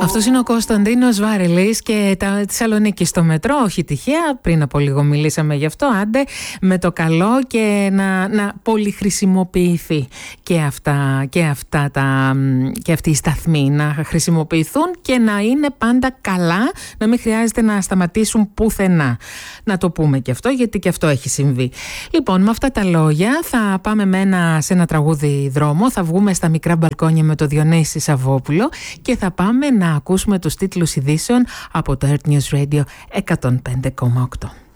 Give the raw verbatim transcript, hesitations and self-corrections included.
Αυτός είναι ο Κωνσταντίνος Βάρελης και τα Θεσσαλονίκη στο μετρό, όχι τυχαία, πριν από λίγο μιλήσαμε γι' αυτό, άντε με το καλό και να, να πολυχρησιμοποιηθεί και αυτά, και αυτά τα, και αυτοί οι σταθμοί να χρησιμοποιηθούν και να είναι πάντα καλά, να μην χρειάζεται να σταματήσουν πουθενά. Να το πούμε και αυτό, γιατί και αυτό έχει συμβεί. Λοιπόν, με αυτά τα λόγια θα πάμε με ένα, σε ένα τραγούδι δρόμο, θα βγούμε στα μικρά μπαλκόνια με το Διονύση Σαββόπουλο και θα πάμε να ακούσουμε τους τίτλους ειδήσεων από το Earth News Radio εκατόν πέντε κόμμα οκτώ.